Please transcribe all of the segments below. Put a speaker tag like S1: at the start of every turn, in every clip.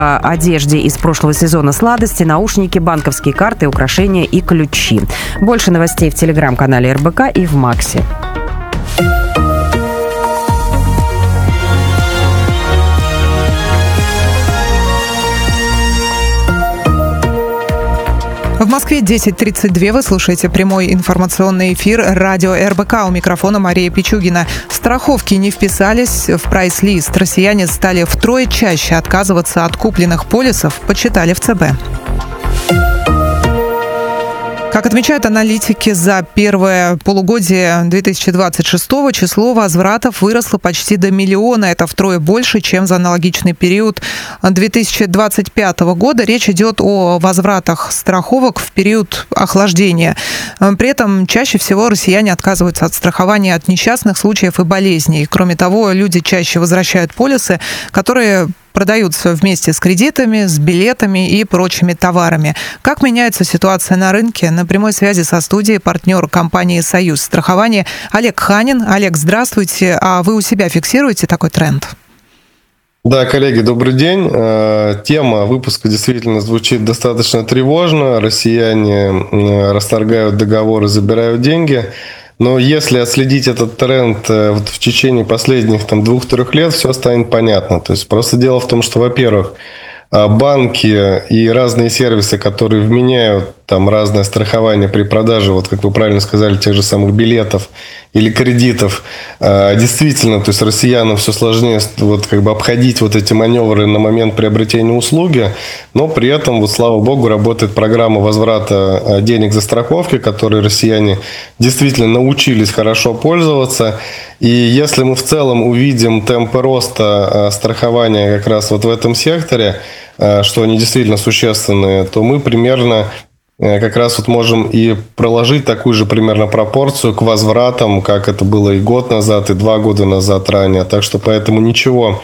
S1: О одежде из прошлого сезона: сладости, наушники, банковские карты, украшения и ключи. Больше новостей в телеграм-канале РБК и в Максе.
S2: В Москве 10:32. Вы слушаете прямой информационный эфир радио РБК. У микрофона Мария Пичугина. Страховки не вписались в прайс-лист. Россияне стали втрое чаще отказываться от купленных полисов, почитали в ЦБ. Как отмечают аналитики, за первое полугодие 2026-го число возвратов выросло почти до 1 миллиона. Это втрое больше, чем за аналогичный период 2025 года. Речь идет о возвратах страховок в период охлаждения. При этом чаще всего россияне отказываются от страхования от несчастных случаев и болезней. Кроме того, люди чаще возвращают полисы, которые продаются вместе с кредитами, с билетами и прочими товарами. Как меняется ситуация на рынке? На прямой связи со студией партнер компании «Союз страхования» Олег Ханин. Олег, здравствуйте. А вы у себя фиксируете такой тренд?
S3: Да, коллеги, добрый день. Тема выпуска действительно звучит достаточно тревожно. Россияне расторгают договоры, забирают деньги. Но если отследить этот тренд в течение последних 2-3 лет, все станет понятно. То есть просто дело в том, что, во-первых, банки и разные сервисы, которые вменяют разное страхование при продаже, вот как вы правильно сказали, тех же самых билетов или кредитов, действительно, то есть россиянам все сложнее обходить эти маневры на момент приобретения услуги, но при этом, слава богу, работает программа возврата денег за страховки, которой россияне действительно научились хорошо пользоваться. И если мы в целом увидим темпы роста страхования как раз в этом секторе, что они действительно существенные, то мы примерно как раз можем и проложить такую же примерно пропорцию к возвратам, как это было и год назад, и 2 года назад ранее. Так что поэтому ничего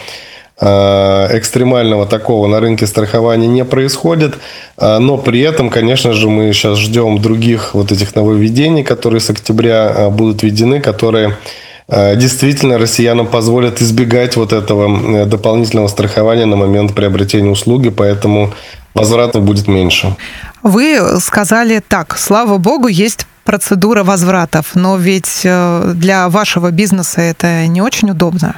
S3: экстремального такого на рынке страхования не происходит. Но при этом, конечно же, мы сейчас ждем других этих нововведений, которые с октября будут введены, которые действительно россиянам позволят избегать этого дополнительного страхования на момент приобретения услуги, поэтому возвратов будет меньше.
S2: Вы сказали так: слава богу, есть процедура возвратов, но ведь для вашего бизнеса это не очень удобно.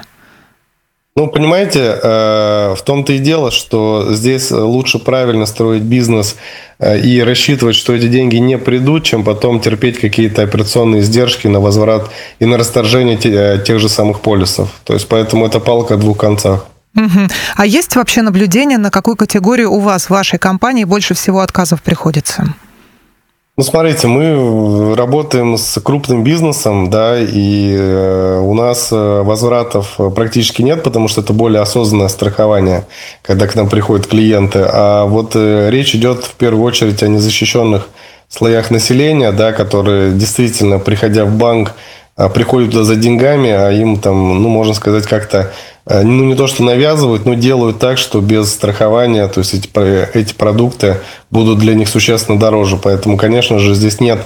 S3: Понимаете, в том-то и дело, что здесь лучше правильно строить бизнес и рассчитывать, что эти деньги не придут, чем потом терпеть какие-то операционные издержки на возврат и на расторжение тех же самых полисов. То есть поэтому это палка о 2 концах.
S2: Угу. А есть вообще наблюдение, на какую категорию у вас, в вашей компании, больше всего отказов приходится?
S3: Смотрите, мы работаем с крупным бизнесом, и у нас возвратов практически нет, потому что это более осознанное страхование, когда к нам приходят клиенты. А речь идет в первую очередь о незащищенных слоях населения, которые действительно, приходя в банк, приходят туда за деньгами, а им можно сказать, как-то не то что навязывают, но делают так, что без страхования, то есть эти продукты будут для них существенно дороже. Поэтому, конечно же, здесь нет,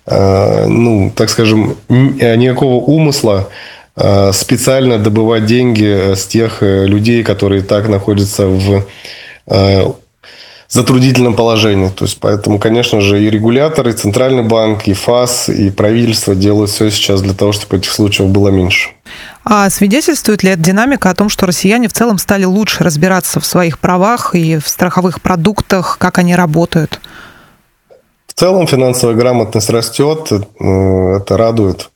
S3: так скажем, никакого умысла специально добывать деньги с тех людей, которые и так находятся в затруднительном положении. То есть, поэтому, конечно же, и регуляторы, и Центральный банк, и ФАС, и правительство делают все сейчас для того, чтобы этих случаев было меньше.
S2: А свидетельствует ли эта динамика о том, что россияне в целом стали лучше разбираться в своих правах и в страховых продуктах, как они работают?
S3: В целом финансовая грамотность растет, это радует.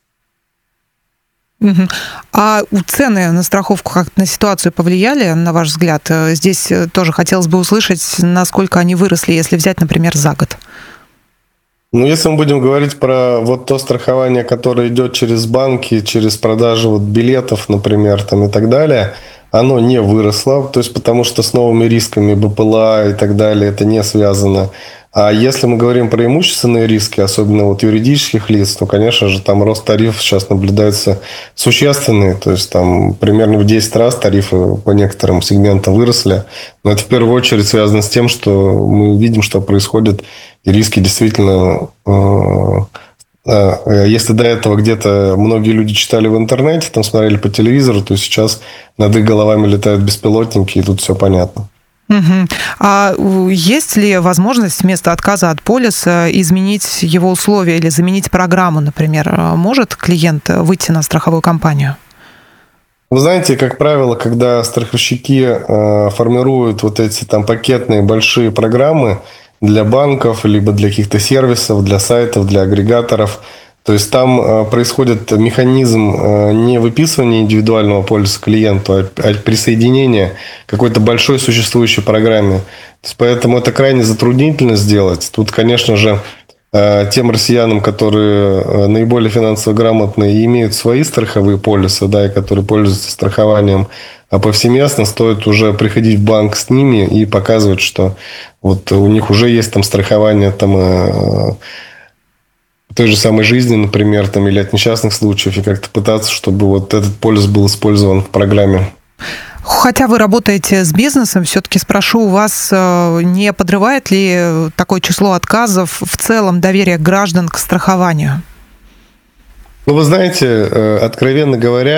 S2: Угу. А цены на страховку как на ситуацию повлияли, на ваш взгляд? Здесь тоже хотелось бы услышать, насколько они выросли, если взять, например, за год.
S3: Если мы будем говорить про то страхование, которое идет через банки, через продажу билетов, например, и так далее, оно не выросло, то есть потому что с новыми рисками БПЛА и так далее это не связано. А если мы говорим про имущественные риски, особенно юридических лиц, то, конечно же, там рост тарифов сейчас наблюдается существенный. То есть там примерно в 10 раз тарифы по некоторым сегментам выросли. Но это в первую очередь связано с тем, что мы видим, что происходит, и риски действительно... Если до этого где-то многие люди читали в интернете, смотрели по телевизору, то сейчас над их головами летают беспилотники, и тут все понятно.
S2: Угу. А есть ли возможность вместо отказа от полиса изменить его условия или заменить программу, например? Может клиент выйти на страховую компанию?
S3: Вы знаете, как правило, когда страховщики формируют вот эти там пакетные большие программы для банков, либо для каких-то сервисов, для сайтов, для агрегаторов, то есть там происходит механизм не выписывания индивидуального полиса клиенту, а присоединения к какой-то большой существующей программе. То есть поэтому это крайне затруднительно сделать. Тут, конечно же, тем россиянам, которые наиболее финансово грамотные и имеют свои страховые полисы, да, и которые пользуются страхованием повсеместно, стоит уже приходить в банк с ними и показывать, что вот у них уже есть там страхование там, той же самой жизни, например, там, или от несчастных случаев, и как-то пытаться, чтобы вот этот полис был использован в программе.
S2: Хотя вы работаете с бизнесом, все-таки спрошу у вас, не подрывает ли такое число отказов в целом доверие граждан к страхованию?
S3: Ну, вы знаете, откровенно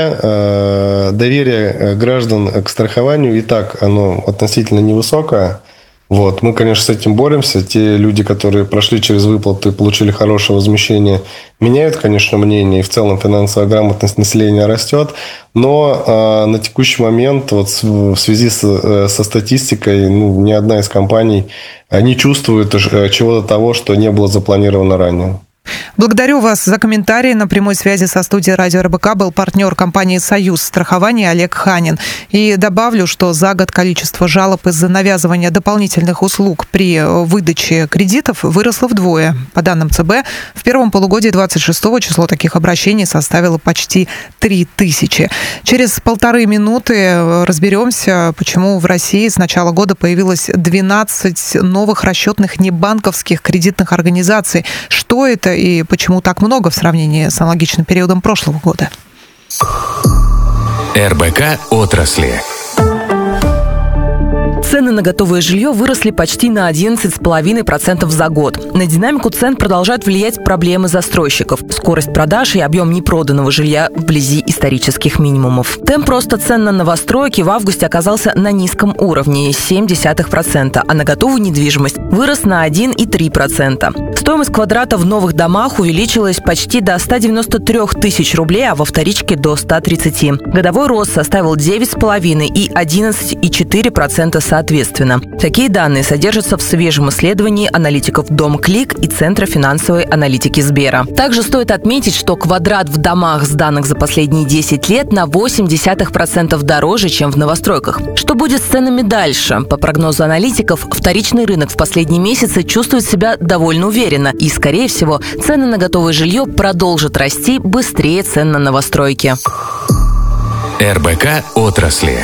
S3: говоря, доверие граждан к страхованию и так оно относительно невысокое. Вот. Мы, конечно, с этим боремся. Те люди, которые прошли через выплаты и получили хорошее возмещение, меняют, конечно, мнение. И в целом финансовая грамотность населения растет. Но на текущий момент вот в связи со статистикой ни одна из компаний не чувствует чего-то того, что не было запланировано ранее.
S2: Благодарю вас за комментарии. На прямой связи со студией радио РБК был партнер компании «Союз страхования» Олег Ханин. И добавлю, что за год количество жалоб из-за навязывания дополнительных услуг при выдаче кредитов выросло вдвое. По данным ЦБ, в первом полугодии 26-го число таких обращений составило почти 3000. Через 1,5 минуты разберемся, почему в России с начала года появилось 12 новых расчетных небанковских кредитных организаций. Что это и почему так много в сравнении с аналогичным периодом прошлого года?
S4: РБК отрасли.
S5: Цены на готовое жилье выросли почти на 11,5% за год. На динамику цен продолжают влиять проблемы застройщиков. Скорость продаж и объем непроданного жилья вблизи исторических минимумов. Темп роста цен на новостройки в августе оказался на низком уровне – 0,7%, а на готовую недвижимость вырос на 1,3%. Стоимость квадрата в новых домах увеличилась почти до 193 тысяч рублей, а во вторичке до 130. Годовой рост составил 9,5% и 11,4% соответственно. Такие данные содержатся в свежем исследовании аналитиков Домклик и Центра финансовой аналитики Сбера. Также стоит отметить, что квадрат в домах, сданных за последние 10 лет, на 0,8% дороже, чем в новостройках. Что будет с ценами дальше? По прогнозу аналитиков, вторичный рынок в последние месяцы чувствует себя довольно уверенно, и, скорее всего, цены на готовое жилье продолжат расти быстрее цен на новостройки.
S4: РБК отрасли.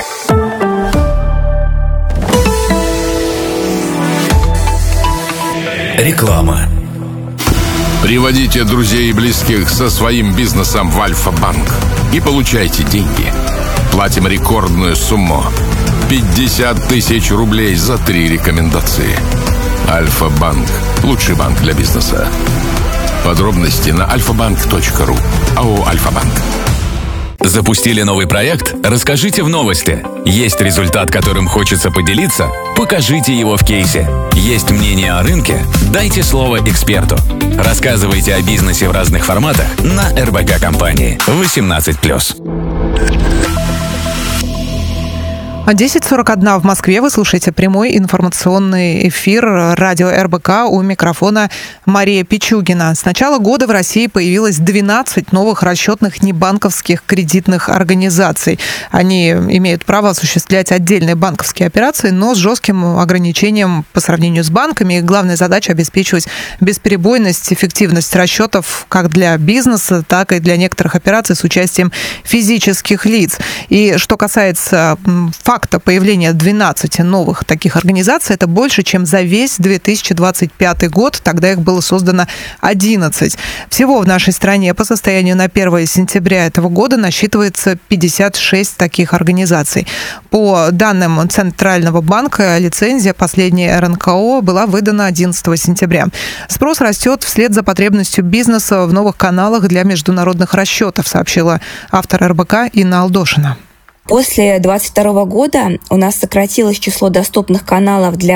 S4: Реклама.
S6: Приводите друзей и близких со своим бизнесом в Альфа-банк и получайте деньги. Платим рекордную сумму – 50 тысяч рублей за 3 рекомендации. Альфа-банк – лучший банк для бизнеса. Подробности на alfabank.ru. АО «Альфа-банк».
S4: Запустили новый проект? Расскажите в новости. Есть результат, которым хочется поделиться? Покажите его в кейсе. Есть мнение о рынке? Дайте слово эксперту. Рассказывайте о бизнесе в разных форматах на РБК компании. 18+.
S2: 10:41 в Москве. Вы слушаете прямой информационный эфир радио РБК. У микрофона Мария Пичугина. С начала года в России появилось 12 новых расчетных небанковских кредитных организаций. Они имеют право осуществлять отдельные банковские операции, но с жестким ограничением по сравнению с банками. Их главная задача – обеспечивать бесперебойность, эффективность расчетов как для бизнеса, так и для некоторых операций с участием физических лиц. И что касается факта появления 12 новых таких организаций, это больше, чем за весь 2025 год. Тогда их было создано 11. Всего в нашей стране по состоянию на 1 сентября этого года насчитывается 56 таких организаций. По данным Центрального банка, лицензия последняя РНКО была выдана 11 сентября. Спрос растет вслед за потребностью бизнеса в новых каналах для международных расчетов, сообщила автор РБК Инна Алдошина.
S7: После 2022 года у нас сократилось число доступных каналов для